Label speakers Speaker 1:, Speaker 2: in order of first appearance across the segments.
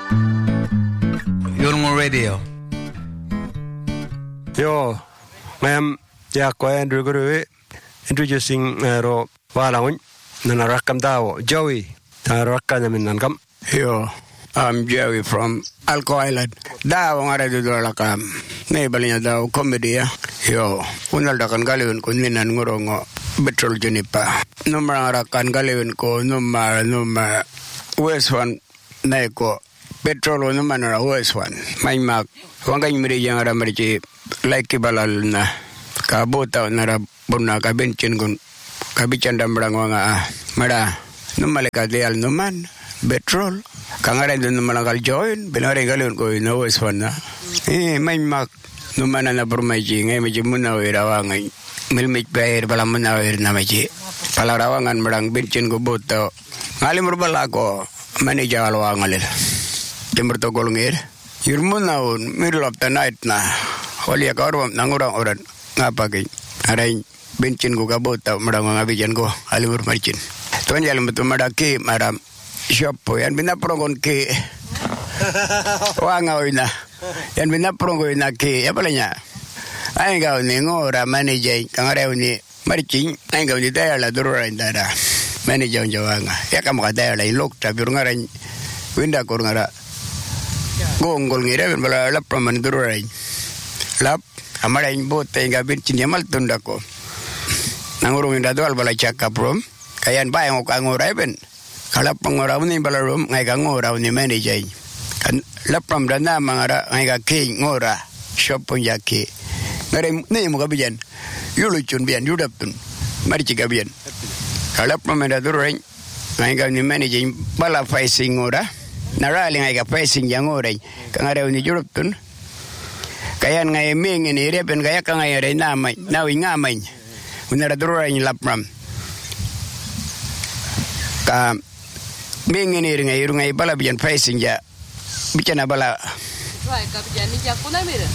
Speaker 1: Yulngu Radio.
Speaker 2: Yo, ma'am, Andrew Guru introducing ro walawin na rakam daw Joey rakam namin kam.
Speaker 3: Yo, I'm Joey from Alco Island. Daw ang ara dito lakam. Naibalinya daw comedy ya. Yo, unal da kan galewin ko ninan ngorongo betrol junipa. Numara rakan galewin ko numar West one naiko petrol numar West one. May mak wangay miri yang ara mari like balal na kabota na bunna ka benchin gun kabichan dambrang wanga mara numale ka dial numan petrol kangare dun malagal join benare galun ko no West one na may mak numana na burmaji ngay medyo muna wirawangan milmit bayar bala muna wir na medyo palarawangan marang benchin ko buto ngalim rubala ko manager alwangalil timber to golngir yurmuna middle of the night na wali akarum nangurang oran ngapagay aray benchin ko kabuto marang mga bijan ko alimur marchin tuan yalim betul madaki maram shop po yan binaprong ke wangaw na yan binaprong ko na ke ya pala niya ay gaw ni ngora manager kangarew ni marchin ay gaw ni tayo la durura indara manager ang jawanga ya kamu kata la ilok tapi ngaran winda ko ngara gongol ngira ben bala lap man durura lap amara imbote nga benchin yamal tunda ko nangurong inda dwal bala chaka prom kayan ba yung kangoray ben kalap pangoraw ni balarum ngay kangoraw ni manager kan lapram dana mangara ngay ka king ngora shop pun yaki ngare ni mo kabiyan yuluchun biyan yudapun mari kabiyan kalap pamenda dureng ngay ka ni manager bala facing ngora narali ngay ka facing yang ngora kangare ni yudapun kayan ngay ming ni repen kaya kangay re namay nawi ngamay unara dureng lapram ka mingin iri ngai bala bian facing ja bicara bala
Speaker 4: right ka bian ni ja kuna mira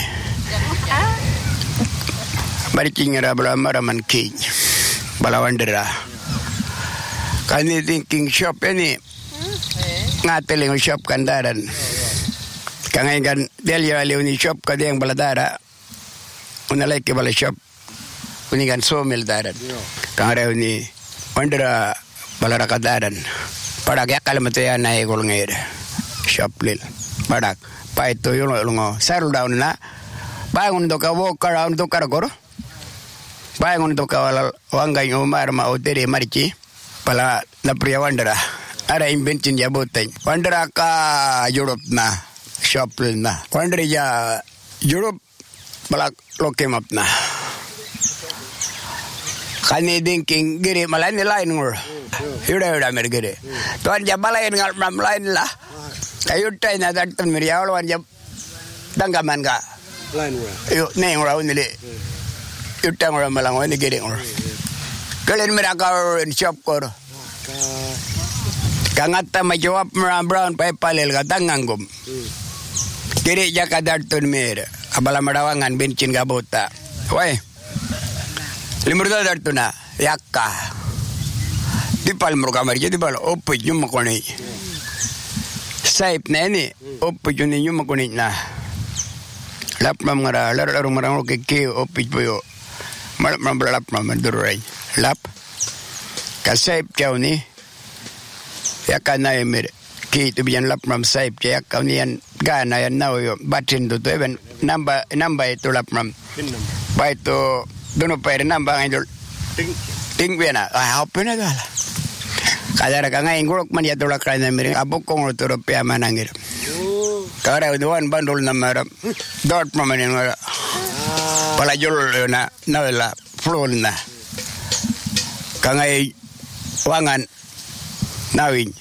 Speaker 3: bari kingira bala maraman king bala wandera kani thinking shop ini ngateling shop kandaran kangai kan delia leuni shop kadeng bala dara unalai ke bala shop unigan somel daran kangare uni wandera bala rakadaran padak yakal mataya naik golngir shoplil padak paito yung lungo sarul down na bangun to ka walk around to karagor bangun to ka wangay umar mauteri marichi pala na priya wandera ara inventin jaboten wandera ka Europe na shoplil na wandera ja Europe pala lokem up na kani thinking giri malani lain ngor Yuda mergere. Tuan jabalain ngal mam lain lah. Kayu tay na datun meriaw wan jab danggaman ka.
Speaker 2: Lain ora.
Speaker 3: Yo ne ora unile. Yuta ora malang wan gere ora. Kalen meraka shop kor. Kangata majawab brown pa palel ka tangangum. Kiri jaka datun mer. Abala madawangan bencin gabota. Wai. Limurda datuna yakka. Di pal kamar jadi bal opo jum makoni saip neni opo juni jum makoni na lap mamara lar marang ke opo boyo mal lap durai lap ka saip kau ni ya kana emir ki tu bian lap mam saip ya kau ni yan gana yan now yo batin tu even namba itu lap mam ba itu dono pair namba ngidol ting bena hopena dala kadara ka ngay ngurok man yato lakay na miring abok kong Europea manangir kara uduan bandol na marap dot mamanin mara pala jol na nawela flon na ka ngay wangan nawin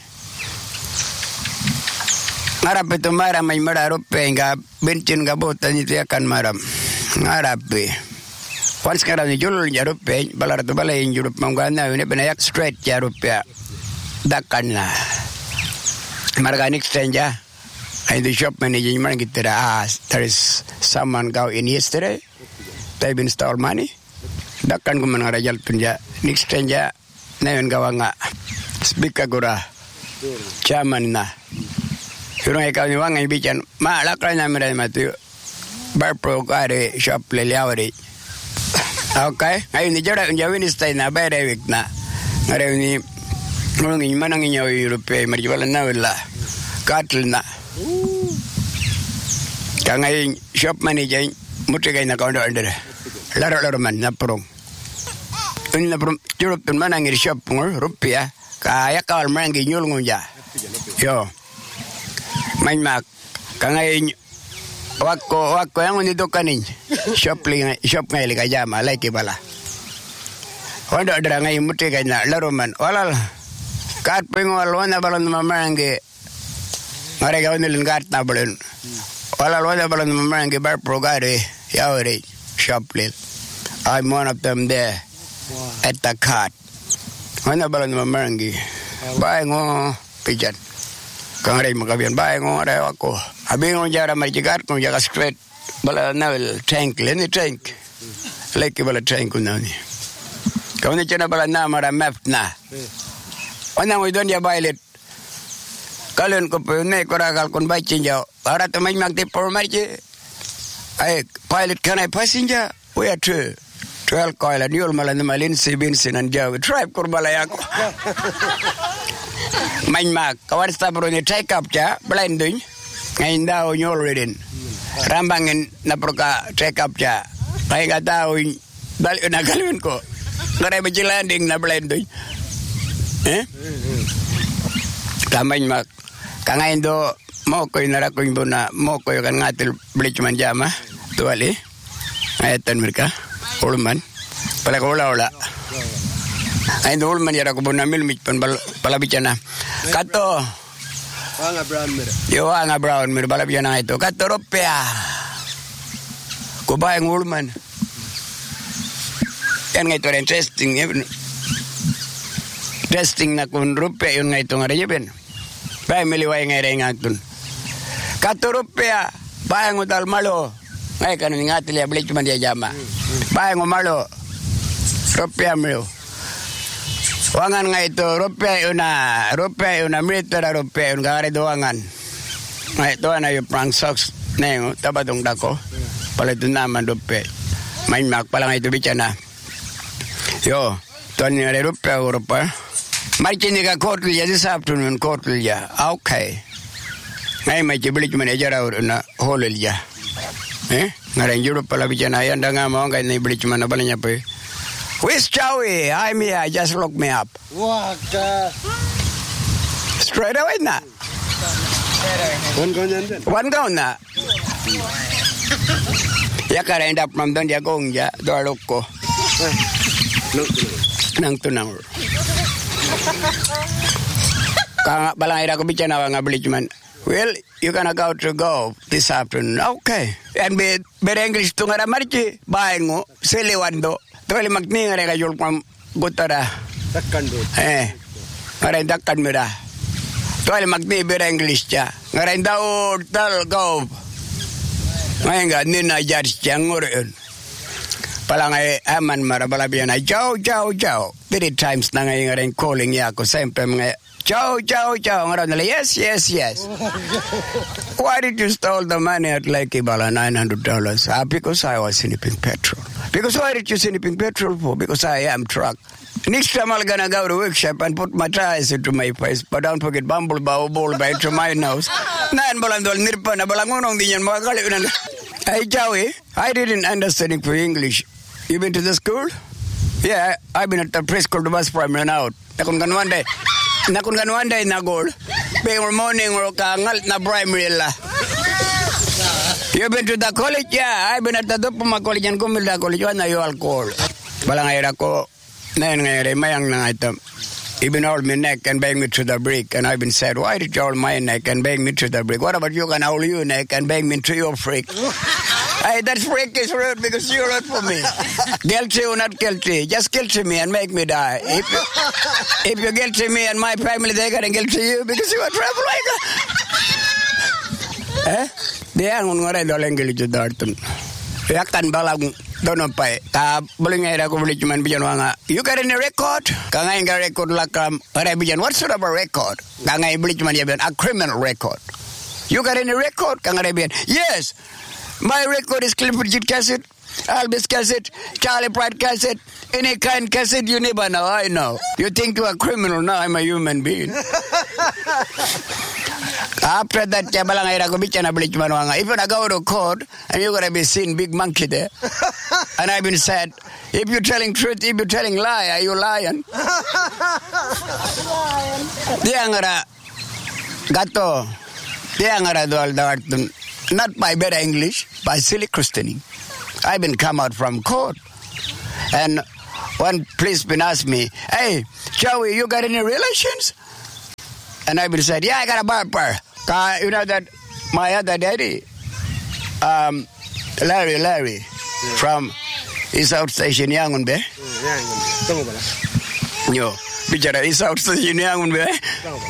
Speaker 3: ngarap itu maram may mara Europea nga bencin gabotan itu akan maram ngarap once kara ni jol ya Europea balar tu balay Europe mangana ini benayak straight ya Europea dakan na marganik stranger and the shop manager man gitira there is someone go in yesterday they been install money dakan ko man rajal tunja next stranger na yon gawa nga speaker gora chairman na Yun ay kami wangay bican. Malakra na miray matu. Barpro kare shop leliawari. Okay. Ngayon ni Jara unjawin istay na berewik na. Ngayon ni ngulungin manangin yaw Europe marjiwala na wala. Katl na. Kangay shop manager mutigay na kaundo under. Laro man na prong. Unla prom Europe manangin shop ngor rupiah. Kaya kawal manangin nyulungun ja. Yo. Main mak kangay wako yang unito kanin shop ngay kajama like bala. Wanda ada ngay mutigay na laro man. Walal. Kat pingwal wana balon mamangi. Ngare gawin nilin kat na balon. Wala wana balon mamangi bar progare yawari shoplil. I'm one of them there at the cart. Wana balon mamangi. Bye ngo pijan. Kangare magabian bye ngo ada ako. Abi ngo jara majigat ngo jaga straight. Bala navel tank leni tank. Like bala tank kunani. Kau ni cina bala na mara map na. Wana ngo idon dia bailet. Kalian ko pune korakal kon bachinja. Ara tamay magti por marche. Ay pilot can I passenger? We are two. 12 coil and you'll malan malin sibinsin and jaw. Tribe kurbalayako. Main mak kawar stapro ni take up ja blending. Ngayon daw nyol rin. Rambangin na proka take up ja. Kaya kataw dali na kalun ko. Ngaray ba landing na blending? Kamain mak kangain do mo ko inara ko imbona mo ko kan ngatil bleach man jama tuali ayatan mereka ulman pala ko ola ay do ulman yara ko bona mil mit pan pala bicana kato wanga brown mir bala bicana itu kato rupia ko bayang ulman yan nga ito testing na kun rupia yun nga ito nga rin Bay miliway ngay rin ngatun. Katurupya, bayang utal malo. Ngay kanon ngatil ya balik cuma dia jama. Bayang malo. Rupya milo. Wangan ngay ito, rupya una militer rupya una kagari doangan. Ngay ito na yung prank socks na yung tabatong dako. Palito naman rupya. Main mak pala ngay ito bicha na. Yo, tuan nga rin rupya. Marchini ka kortulya this afternoon kortulya. Okay. Ngay may chibilik man ejara na holilya. Ngayon Europe pala bijan ayan da nga mo ngay na ibilik man na bala niya pa. Where's Chowie? I'm here. Just look me up. Straight away na. One go na. Ya ka rin dap mam don dia gong ja do loko. Nang tunang. Kang balang ira ko bicara nga beli cuman. Well, you gonna go this afternoon. Okay. And be English tu ngara marci. Baengo selewando. Tuwali magni ngara kajul pam gutara.
Speaker 2: Takkan do.
Speaker 3: Ngara takkan mira. Tuwali magni be English cha. Ngara daw tal go. Ngayon nina jars changurin. Palang ay aman marabalabian ay ciao. 3 times na ngayon rin calling niya ako. Siyempre mga ciao. Ngayon nila, yes. Why did you stole the money at Lake Ibala, $900? Because I was snipping petrol. Because why did you snipping petrol for? Because I am truck. Next time I'm gonna go to workshop and put my tires into my face. But don't forget ball by to my nose. Nan balandol nirpa na balangunong din yan mga kaliunan. Hey Joey, I didn't understand it for English. You been to the school? Yeah, I've been at the preschool to bus primary out. Nakun kan one day na goal. Bing morning or kangal na primary la. You been to the college? Yeah, I've been at the Dupuma College and Gumilda College. One you alcohol. Balangay ko na ngay mayang na ito. You've been hold me neck and bang me to the brick. And I've been said, why did you hold my neck and bang me to the brick? What about you can hold your neck and bang me to your freak? Hey, that freak is rude because you're rude for me. Guilty or not guilty, just guilty me and make me die. If you're guilty me and my family, they're gonna guilty you because you're a troublemaker. Dia ngungoray doleng gilid dartun. Yakan balang dono pa ka bulingay ko buli cuman bijan wanga. You got any record? Kangay record lakam. Are bijan what sort of a record? Kangay buli cuman a criminal record. You got any record? Kang Arabian. Yes. My record is Clifford Jit cassette, Albus cassette, Charlie Pratt cassette, any kind cassette you never know. I know. You think you're a criminal? No, I'm a human being. After that, if you go to court and you're going to be seen big monkey there, and I've been said, if you're telling truth, if you're telling lie, are you lying? Not by better English, by silly Christianing. I've been come out from court. And one policeman asked me, hey, Joey, you got any relations? And I've been said, yeah, I got a barber. You know that my other daddy, Larry, from East South Station, Yangonbe. Yo, bicara East South Station, Yangonbe.